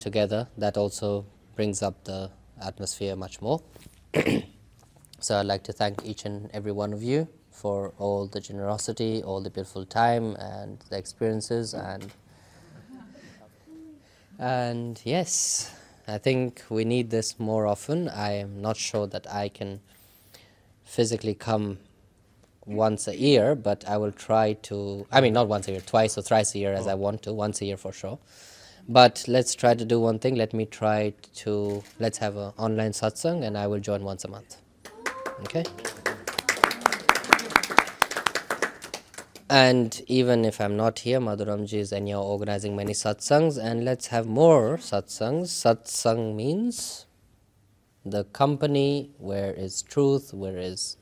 together. That also brings up the atmosphere much more. So I'd like to thank each and every one of you for all the generosity, all the beautiful time and the experiences, and yes, I think we need this more often. I am not sure that I can physically come once a year, but I will try to, I mean not once a year, twice or thrice a year as I want to, once a year for sure. But let's try to do one thing. Let's have an online satsang and I will join once a month. Okay? And even if I'm not here, Madhuramji is anyhow organizing many satsangs, and let's have more satsangs. Satsang means the company where is truth, where is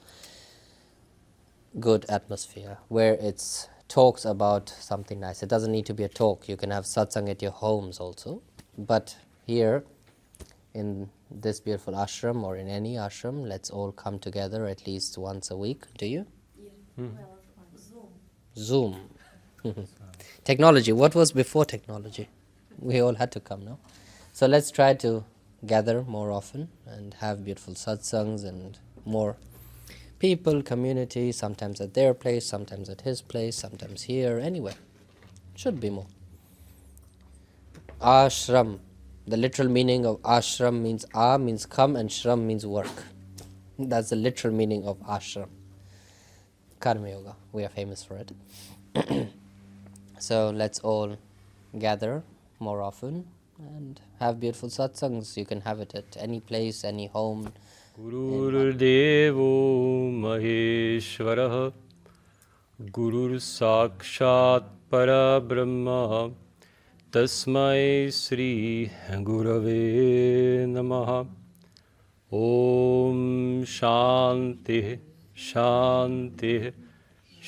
good atmosphere, where it's talks about something nice. It doesn't need to be a talk. You can have satsang at your homes also. But here in this beautiful ashram or in any ashram, let's all come together at least once a week. Do you? Yeah. Zoom. Technology. What was before technology? We all had to come, no? So let's try to gather more often and have beautiful satsangs and more people, community, sometimes at their place, sometimes at his place, sometimes here, anywhere. Should be more. Ashram. The literal meaning of ashram means means come and shram means work. That's the literal meaning of ashram. Karma Yoga. We are famous for it. So let's all gather more often and have beautiful satsangs. You can have it at any place, any home. Gurur Devo Maheshwarah Gurur Sakshat Parabrahma Tasmai Sri Gurave Namaha Om Shanti Shanti